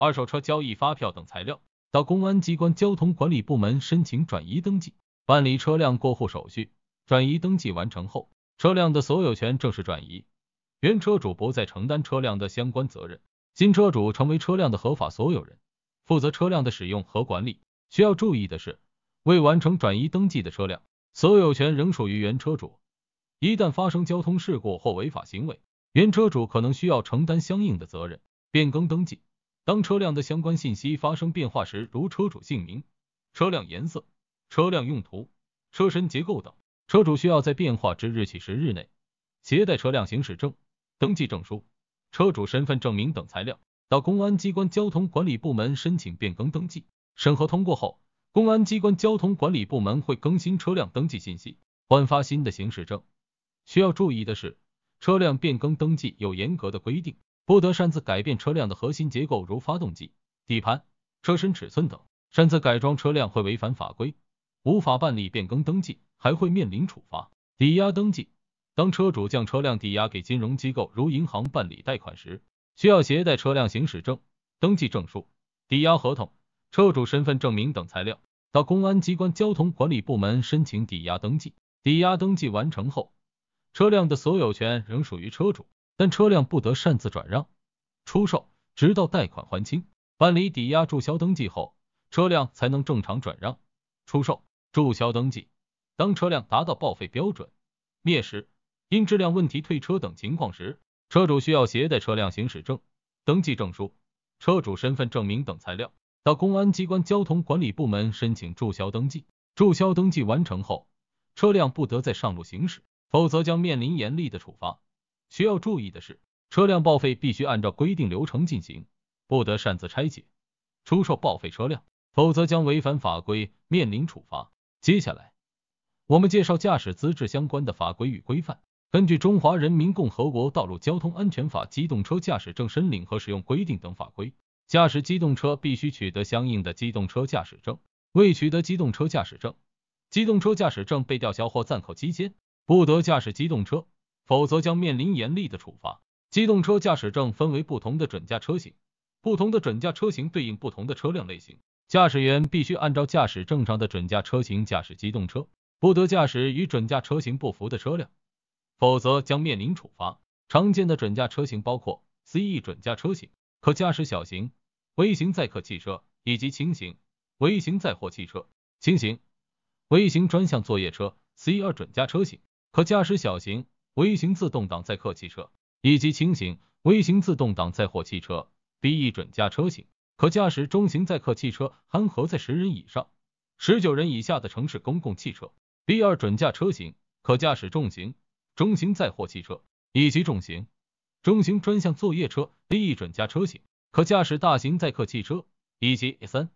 二手车交易发票等材料，到公安机关交通管理部门申请转移登记，办理车辆过户手续。转移登记完成后，车辆的所有权正式转移，原车主不再承担车辆的相关责任，新车主成为车辆的合法所有人，负责车辆的使用和管理。需要注意的是，未完成转移登记的车辆，所有权仍属于原车主。一旦发生交通事故或违法行为，原车主可能需要承担相应的责任。变更登记，当车辆的相关信息发生变化时，如车主姓名、车辆颜色、车辆用途、车身结构等，车主需要在变化之日起10日内，携带车辆行驶证、登记证书、车主身份证明等材料，到公安机关交通管理部门申请变更登记。审核通过后，公安机关交通管理部门会更新车辆登记信息，换发新的行驶证。需要注意的是，车辆变更登记有严格的规定，不得擅自改变车辆的核心结构，如发动机、底盘、车身尺寸等，擅自改装车辆会违反法规，无法办理变更登记，还会面临处罚。抵押登记，当车主将车辆抵押给金融机构如银行办理贷款时，需要携带车辆行驶证、登记证书、抵押合同、车主身份证明等材料，到公安机关交通管理部门申请抵押登记。抵押登记完成后，车辆的所有权仍属于车主，但车辆不得擅自转让、出售，直到贷款还清。办理抵押注销登记后，车辆才能正常转让、出售。注销登记，当车辆达到报废标准、灭失、因质量问题退车等情况时，车主需要携带车辆行驶证、登记证书、车主身份证明等材料，到公安机关交通管理部门申请注销登记。注销登记完成后，车辆不得再上路行驶，否则将面临严厉的处罚。需要注意的是，车辆报废必须按照规定流程进行，不得擅自拆解、出售报废车辆，否则将违反法规，面临处罚。接下来，我们介绍驾驶资质相关的法规与规范。根据《中华人民共和国道路交通安全法》机动车驾驶证申领和使用规定等法规，驾驶机动车必须取得相应的机动车驾驶证。未取得机动车驾驶证，机动车驾驶证被吊销或暂扣期间，不得驾驶机动车，否则将面临严厉的处罚。机动车驾驶证分为不同的准驾车型，不同的准驾车型对应不同的车辆类型，驾驶员必须按照驾驶证上的准驾车型驾驶机动车，不得驾驶与准驾车型不符的车辆，否则将面临处罚。常见的准驾车型包括 CE 准驾车型、可驾驶小型、微型载客汽车以及轻型、微型载货汽车。轻型、微型专项作业车 C2 准驾车型，可驾驶小型、微型自动挡载客汽车以及轻型、微型自动挡载货汽车。B1 准驾车型，可驾驶中型载客汽车含荷载10人以上、19人以下的城市公共汽车。B2 准驾车型，可驾驶重型、中型载货汽车以及重型、中型专项作业车。B1 准驾车型，可驾驶大型载客汽车以及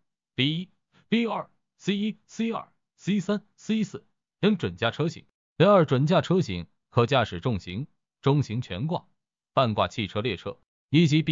A3、B1、B2、C1、C2、C3、C4 等准驾车型。B2 准驾车型，可驾驶重型、中型全挂、半挂汽车列车以及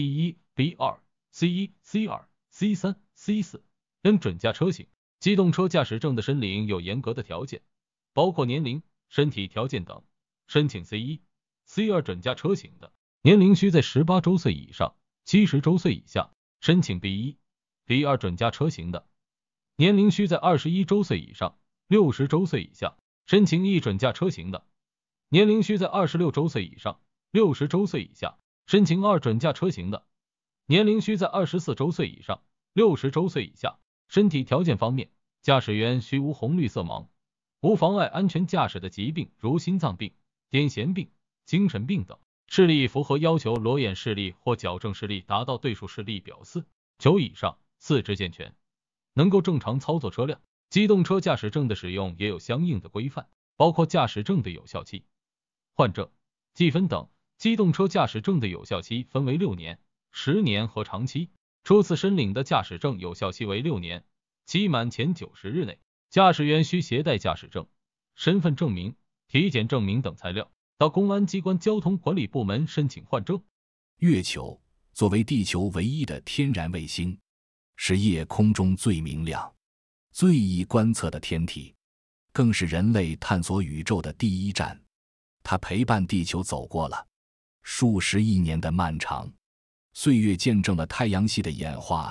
B1、B2、C1、C2、C3、C4 等准驾车型。机动车驾驶证的申领有严格的条件，包括年龄、身体条件等。申请 C1、C2 准驾车型的，年龄需在18周岁以上、70周岁以下。申请 B1、B2 准驾车型的，年龄需在21周岁以上、60周岁以下。申请E准驾车型的，年龄需在26周岁以上、60周岁以下。申请2准驾车型的，年龄需在24周岁以上、60周岁以下。身体条件方面，驾驶员需无红绿色盲、无妨碍安全驾驶的疾病，如心脏病、癫痫病、精神病等。视力符合要求，裸眼视力或矫正视力达到对数视力表4/9以上，四肢健全，能够正常操作车辆。机动车驾驶证的使用也有相应的规范，包括驾驶证的有效期、换证、记分等。机动车驾驶证的有效期分为6年、10年和长期。初次申领的驾驶证有效期为6年，期满前90日内，驾驶员需携带驾驶证、身份证明、体检证明等材料，到公安机关交通管理部门申请换证。 月球作为地球唯一的天然卫星，是夜空中最明亮、最易观测的天体，更是人类探索宇宙的第一站。它陪伴地球走过了数十亿年的漫长岁月，见证了太阳系的演化